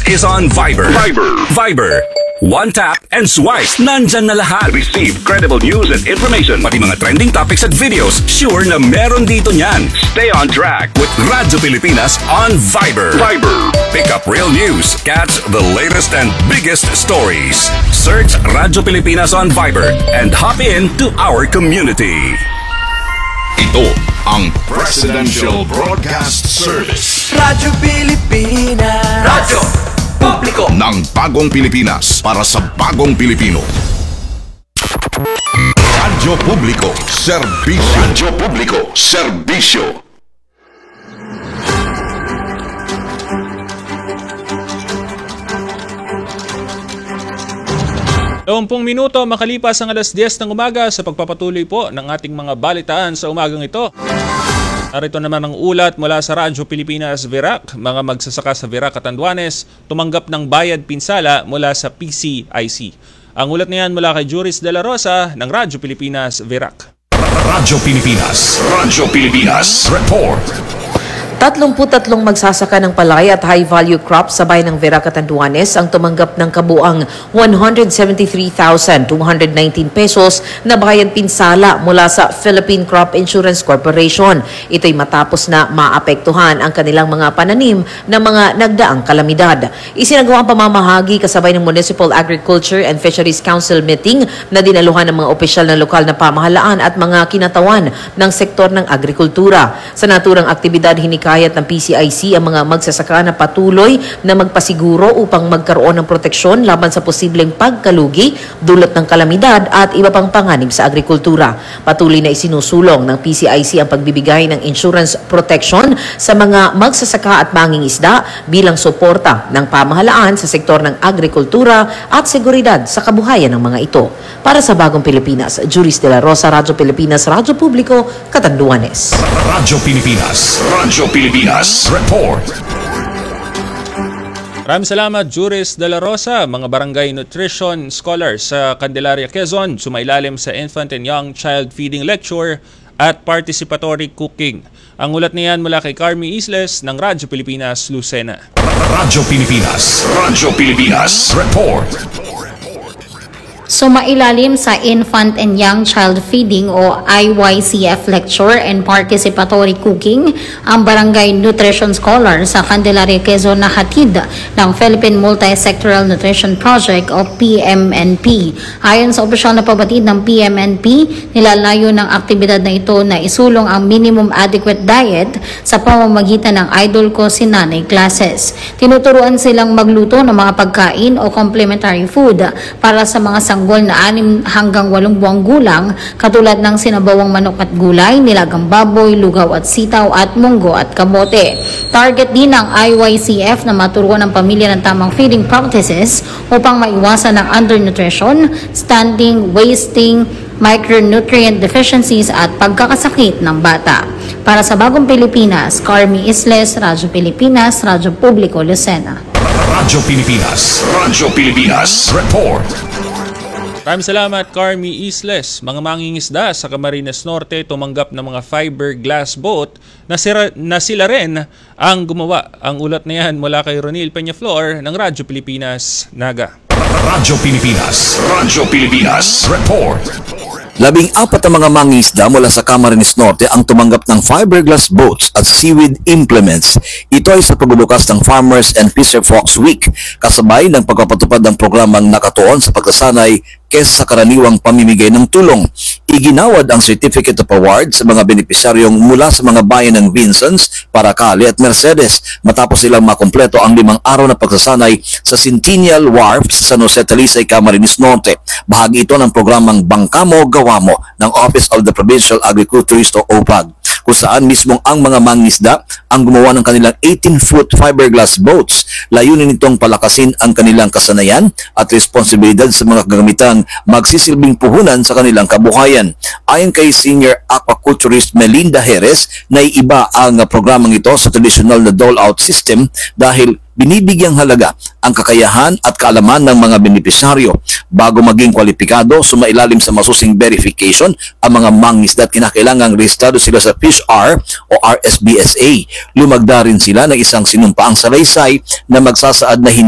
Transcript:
is on Viber. Viber. One tap and swipe. Nandyan na lahat. Receive credible news and information. Pati mga trending topics at videos. Sure na meron dito niyan. Stay on track with Radyo Pilipinas on Viber. Pick up real news. Catch the latest and biggest stories. Search Radyo Pilipinas on Viber and hop in to our community. Ito ang Presidential Broadcast Service. Radyo Pilipinas. Radyo Publiko ng Bagong Pilipinas para sa Bagong Pilipino. Radyo Publiko, serbisyo. Radyo Publiko, serbisyo. Tawampung minuto makalipas ang alas 10 ng umaga sa pagpapatuloy po ng ating mga balitaan sa umagang ito. Narito naman ang ulat mula sa Radyo Pilipinas Virac. Mga magsasaka sa Virac at Anduanes tumanggap ng bayad pinsala mula sa PCIC. Ang ulat niyan mula kay Juris de la Rosa ng Radyo Pilipinas Virac. Radyo Pilipinas Report. 33 magsasaka ng palay at high-value crops sa bayan ng Virac at Anduanes ang tumanggap ng kabuang 173,219 pesos na bayad pinsala mula sa Philippine Crop Insurance Corporation. Ito'y matapos na maapektuhan ang kanilang mga pananim ng mga nagdaang kalamidad. Isinagawa ang pamamahagi kasabay ng Municipal Agriculture and Fisheries Council meeting na dinaluhan ng mga opisyal ng lokal na pamahalaan at mga kinatawan ng sektor ng agrikultura. Sa naturang aktibidad, hinikayat ng PCIC ang mga magsasaka na patuloy na magpasiguro upang magkaroon ng proteksyon laban sa posibleng pagkalugi dulot ng kalamidad at iba pang panganib sa agrikultura. Patuloy na isinusulong ng PCIC ang pagbibigay ng insurance protection sa mga magsasaka at mangingisda bilang suporta ng pamahalaan sa sektor ng agrikultura at seguridad sa kabuhayan ng mga ito. Para sa Bagong Pilipinas, Juris de la Rosa, Radyo Pilipinas, Radyo Publiko, Catanduanes. Radyo Pilipinas Report. Maraming salamat, Juris de la Rosa. Mga barangay nutrition scholars sa Candelaria, Quezon sumailalim sa Infant and Young Child Feeding Lecture at Participatory Cooking. Ang ulat niyan mula kay Carmi Isles ng Radyo Pilipinas, Lucena. Radyo Pilipinas Report. Sumailalim sa Infant and Young Child Feeding o IYCF Lecture and Participatory Cooking ang Barangay Nutrition Scholar sa Candelaria, Quezon na hatid ng Philippine Multi-Sectoral Nutrition Project o PMNP. Ayon sa opisyal na pabatid ng PMNP, nilalayo ng aktibidad na ito na isulong ang minimum adequate diet sa pamamagitan ng Idol Ko Si Nanay classes. Tinuturuan silang magluto ng mga pagkain o complementary food para sa mga sanggol na 6 hanggang 8 buwang gulang katulad ng sinabawang manok at gulay, nilagang baboy, lugaw at sitaw at munggo at kamote. Target din ng IYCF na maturuan ng pamilya ng tamang feeding practices upang maiwasan ng undernutrition, stunting, wasting, micronutrient deficiencies at pagkakasakit ng bata. Para sa Bagong Pilipinas, Carmi Isles, Radyo Pilipinas, Radyo Publiko, Lucena. Radyo Pilipinas Report. Maraming salamat, Carmi Isles. Mga mangingisda sa Camarines Norte tumanggap ng mga fiberglass boat na sila rin ang gumawa. Ang ulat na yan mula kay Ronil Peñaflor ng Radyo Pilipinas, Naga. Radyo Pilipinas Report. 14 na mga mangingisda mula sa Camarines Norte ang tumanggap ng fiberglass boats at seaweed implements. Ito ay sa pagbubukas ng Farmers and Fisherfolks Week, kasabay ng pagpapatupad ng programang nakatuon sa pagsasanay kesa sa karaniwang pamimigay ng tulong. Iginawad ang Certificate of Award sa mga benepisyaryong mula sa mga bayan ng Vincents, Paracali at Mercedes matapos silang makumpleto ang 5 araw na pagsasanay sa Centennial Wharf sa San Jose, Talisay, Camarines Norte. Bahagi ito ng programang Bangkamo Gawamo ng Office of the Provincial Agriculturist o OPAG, kung saan mismong ang mga mangingisda ang gumawa ng kanilang 18-foot fiberglass boats. Layunin nitong palakasin ang kanilang kasanayan at responsibilidad sa mga kagamitang magsisilbing puhunan sa kanilang kabuhayan. Ayon kay Senior Aquaculturist Melinda Jerez, naiiba ang programang ito sa traditional na dole-out system dahil binibigyang halaga ang kakayahan at kaalaman ng mga benepisyaryo. Bago maging kwalipikado, sumailalim sa masusing verification ang mga mangingisda at kinakailangang rehistrado sila sa FishR o RSBSA. Lumagda rin sila ng isang sinumpaang salaysay na magsasaad na